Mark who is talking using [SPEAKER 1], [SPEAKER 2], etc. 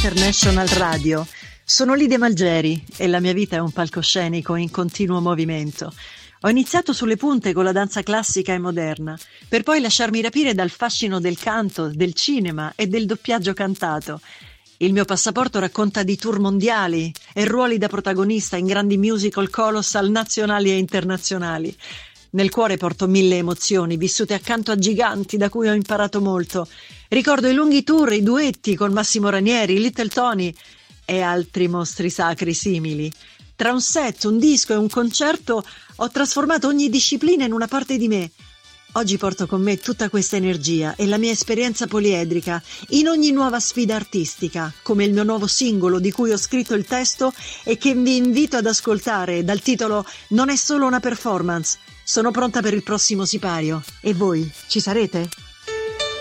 [SPEAKER 1] International Radio. Sono Lidia Malgeri e la mia vita è un palcoscenico in continuo movimento. Ho iniziato sulle punte con la danza classica e moderna, per poi lasciarmi rapire dal fascino del canto, del cinema e del doppiaggio cantato. Il mio passaporto racconta di tour mondiali e ruoli da protagonista in grandi musical colossal nazionali e internazionali. Nel cuore porto 1000 emozioni, vissute accanto a giganti da cui ho imparato molto. Ricordo i lunghi tour, i duetti con Massimo Ranieri, Little Tony e altri mostri sacri simili. Tra un set, un disco e un concerto ho trasformato ogni disciplina in una parte di me. Oggi porto con me tutta questa energia e la mia esperienza poliedrica in ogni nuova sfida artistica, come il mio nuovo singolo di cui ho scritto il testo e che vi invito ad ascoltare dal titolo Non è solo una performance. Sono pronta per il prossimo sipario. E voi, ci sarete?